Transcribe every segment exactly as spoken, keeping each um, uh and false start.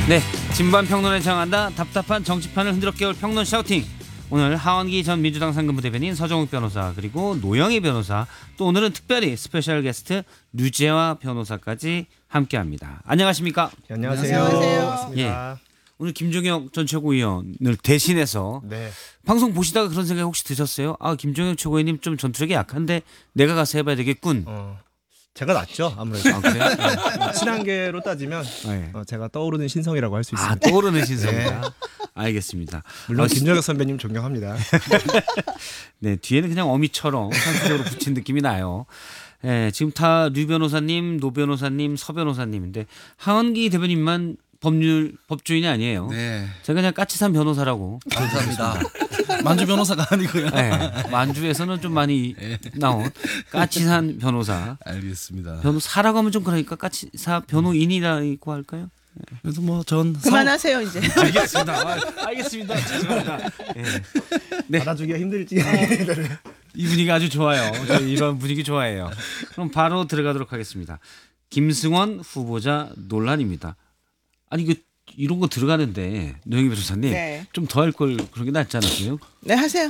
네, 진반 평론에 정한다. 답답한 정치판을 흔들어 깨울 평론 샤우팅. 오늘 하원기 전 민주당 상근부 대변인 서정욱 변호사, 그리고 노영희 변호사, 또 오늘은 특별히 스페셜 게스트 류재화 변호사까지 함께합니다. 안녕하십니까? 네, 안녕하세요. 안녕하세요. 예, 오늘 김종혁 전 최고위원을 대신해서 네. 방송 보시다가 그런 생각 혹시 드셨어요? 아, 김종혁 최고위원님 좀 전투력이 약한데 내가 가서 해봐야 되겠군. 어, 제가 낫죠, 아무래도. 아, 그래요? 네. 친한계로 따지면 네. 어, 제가 떠오르는 신성이라고 할 수 아, 있습니다. 떠오르는 신성이다. 알겠습니다. 물론 아, 김정혁 선배님 존경합니다. 네, 뒤에는 그냥 어미처럼 상투적으로 붙인 느낌이 나요. 예, 지금 다 류 변호사님, 노 변호사님, 서 변호사님인데 하원기 대변인만 법률 법조인이 아니에요. 네, 제가 그냥 까치산 변호사라고. 감사합니다. 만주 변호사가 아니고요. 네, 만주에서는 좀 많이 나온 까치산 변호사. 알겠습니다. 변호사라고 하면 좀 그러니까 까치사 변호인이라고 할까요? 그래서 뭐전 그만하세요 이제. 알겠습니다. 아, 알겠습니다. 죄송합니다. 예. 네. 받아주기가 힘들지. 이 분위기 아주 좋아요. 저 이런 분위기 좋아해요. 그럼 바로 들어가도록 하겠습니다. 김승원 후보자 논란입니다. 아니 그 이런 거 들어가는데 노영희 변호사님 네. 좀 더 할 걸 그런 게 낫지 않았어요? 네 하세요.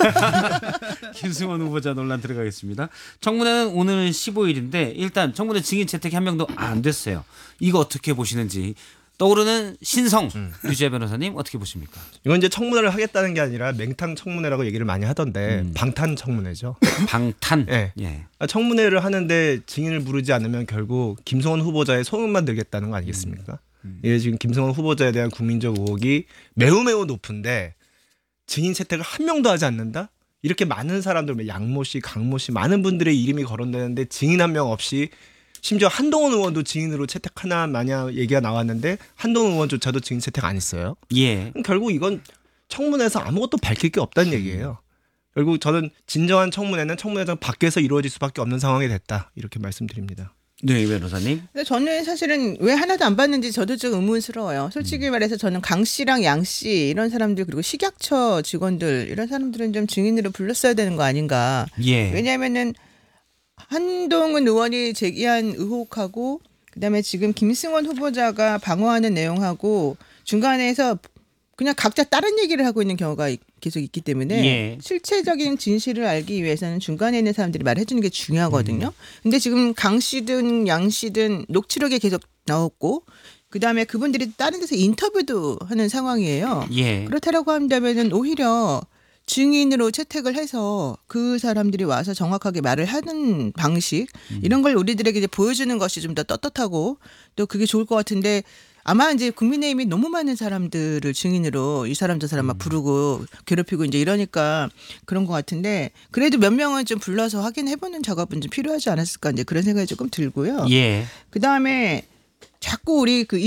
김승원 후보자 논란 들어가겠습니다. 청문회는 오늘 십오 일인데 일단 청문회 증인 채택이 한 명도 안 됐어요. 이거 어떻게 보시는지 떠오르는 신성 음. 류재 변호사님 어떻게 보십니까? 이건 이제 청문회를 하겠다는 게 아니라 맹탕 청문회라고 얘기를 많이 하던데 음. 방탄 청문회죠. 방탄. 네. 예. 청문회를 하는데 증인을 부르지 않으면 결국 김성원 후보자의 소문만 들겠다는 거 아니겠습니까? 음. 이게 지금 김성원 후보자에 대한 국민적 의혹이 매우 매우 높은데 증인 채택을 한 명도 하지 않는다? 이렇게 많은 사람들, 뭐 양모 씨, 강모 씨 많은 분들의 이름이 거론되는데 증인 한 명 없이 심지어 한동훈 의원도 증인으로 채택하나 마냐 얘기가 나왔는데 한동훈 의원조차도 증인 채택 안 했어요. 예. 그럼 결국 이건 청문회에서 아무것도 밝힐 게 없다는 얘기예요. 결국 저는 진정한 청문회는 청문회장 밖에서 이루어질 수밖에 없는 상황이 됐다. 이렇게 말씀드립니다. 네, 변호사님. 근데 저는 사실은 왜 하나도 안 봤는지 저도 좀 의문스러워요. 솔직히 말해서 저는 강 씨랑 양 씨 이런 사람들 그리고 식약처 직원들 이런 사람들은 좀 증인으로 불렀어야 되는 거 아닌가. 예. 왜냐하면은 한동훈 의원이 제기한 의혹하고 그다음에 지금 김승원 후보자가 방어하는 내용하고 중간에서 그냥 각자 다른 얘기를 하고 있는 경우가 계속 있기 때문에 예. 실체적인 진실을 알기 위해서는 중간에 있는 사람들이 말해 주는 게 중요하거든요. 근데 지금 강 씨든 양 씨든 녹취록에 계속 나왔고 그다음에 그분들이 다른 데서 인터뷰도 하는 상황이에요. 예. 그렇다라고 한다면은 오히려 증인으로 채택을 해서 그 사람들이 와서 정확하게 말을 하는 방식 이런 걸 우리들에게 이제 보여주는 것이 좀 더 떳떳하고 또 그게 좋을 것 같은데 아마 이제 국민의힘이 너무 많은 사람들을 증인으로 이 사람 저 사람 막 부르고 괴롭히고 이제 이러니까 그런 것 같은데 그래도 몇 명은 좀 불러서 확인해보는 작업은 좀 필요하지 않았을까 이제 그런 생각이 조금 들고요. 예. 그 다음에 자꾸 우리 그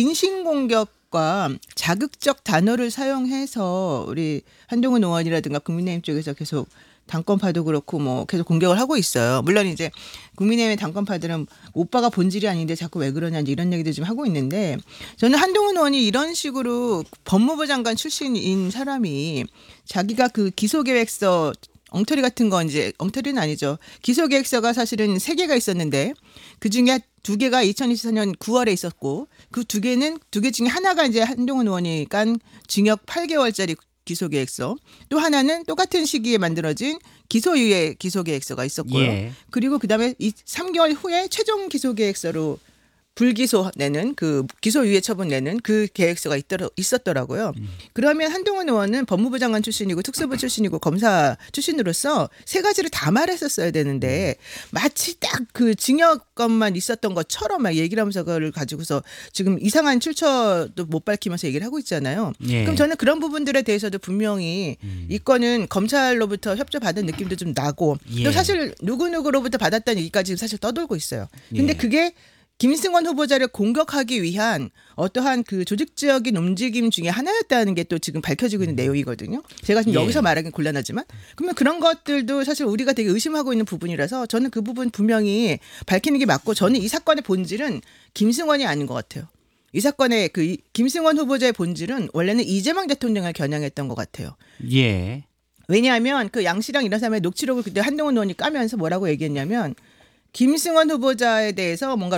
인신공격과 자극적 단어를 사용해서 우리 한동훈 의원이라든가 국민의힘 쪽에서 계속 당권파도 그렇고 뭐 계속 공격을 하고 있어요. 물론 이제 국민의힘의 당권파들은 오빠가 본질이 아닌데 자꾸 왜 그러냐 이런 얘기도 좀 하고 있는데 저는 한동훈 의원이 이런 식으로 법무부 장관 출신인 사람이 자기가 그 기소계획서 엉터리 같은 건 이제 엉터리는 아니죠. 기소계획서가 사실은 세 개가 있었는데 그 중에 두 개가 이천이십사 년 구월에 있었고 그 두 개는 두 개 중에 하나가 이제 한동훈 의원이 깐 징역 팔 개월짜리 기소계획서 또 하나는 똑같은 시기에 만들어진 기소유예 기소계획서가 있었고요. 예. 그리고 그다음에 이 삼 개월 후에 최종 기소계획서로 불기소 내는 그 기소유예 처분 내는 그 계획서가 있더라, 있었더라고요. 음. 그러면 한동훈 의원은 법무부 장관 출신이고 특수부 출신이고 검사 출신으로서 세 가지를 다 말했었어야 되는데 마치 딱 그 징역권만 있었던 것처럼 막 얘기를 하면서 그걸 가지고서 지금 이상한 출처도 못 밝히면서 얘기를 하고 있잖아요. 예. 그럼 저는 그런 부분들에 대해서도 분명히 음. 이 건은 검찰로부터 협조받은 느낌도 좀 나고 예. 또 사실 누구누구로부터 받았다는 얘기까지 사실 떠돌고 있어요. 근데 예. 그게 김승원 후보자를 공격하기 위한 어떠한 그 조직적인 움직임 중에 하나였다는 게 또 지금 밝혀지고 있는 내용이거든요. 제가 지금 예. 여기서 말하기는 곤란하지만 그러면 그런 것들도 사실 우리가 되게 의심하고 있는 부분이라서 저는 그 부분 분명히 밝히는 게 맞고 저는 이 사건의 본질은 김승원이 아닌 것 같아요. 이 사건의 그 이- 김승원 후보자의 본질은 원래는 이재명 대통령을 겨냥했던 것 같아요. 예. 왜냐하면 그 양 씨랑 이런 사람의 녹취록을 그때 한동훈 의원이 까면서 뭐라고 얘기했냐면 김승원 후보자에 대해서 뭔가